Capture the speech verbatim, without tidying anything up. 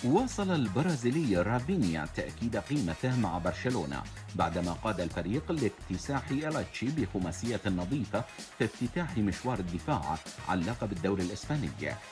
واصل البرازيلي رافينيا تأكيد قيمته مع برشلونة بعدما قاد الفريق لاكتساح إلاتشي بخماسية نظيفة في افتتاح مشوار الدفاع عن لقب الدوري الإسباني.